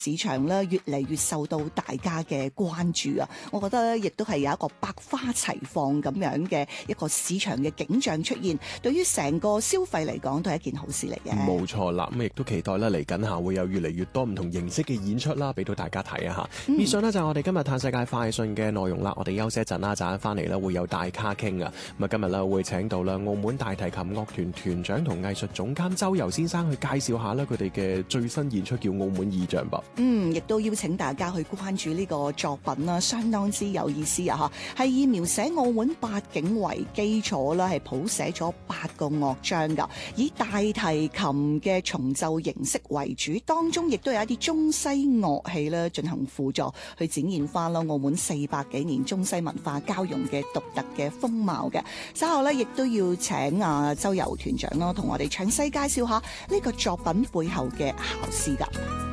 市場咧越嚟越受到大家嘅關注啊！我覺得亦都係有一個百花齊放咁樣嘅一個市場嘅景象出現，對於成個消費嚟講都係一件好事嚟嘅。 冇錯啦，咁亦都期待啦，嚟緊下會有越嚟越多唔同形式嘅演出啦，俾到大家睇啊嚇。以上呢，就係我哋今日嘆世界快訊嘅內容啦，我哋休息一陣啦，陣間翻嚟咧會有大咖傾啊。咁啊今日咧會請到啦澳門大提琴樂團團長同藝術總監周游先生去介紹下咧佢哋嘅最新演出叫《澳門意象》噃。 亦都邀請大家去關注呢個作品啦，相當之有意思啊！嚇，係以描寫澳門八景為基礎啦，係譜寫咗8個樂章㗎，以大提琴嘅重奏形式為主，當中亦都有一啲中西樂器咧進行輔助，去展現翻啦澳門400幾年中西文化交融嘅獨特嘅風貌嘅。稍後咧亦都要請周游團長咯，同我哋詳細介紹下呢個作品背後嘅巧思㗎。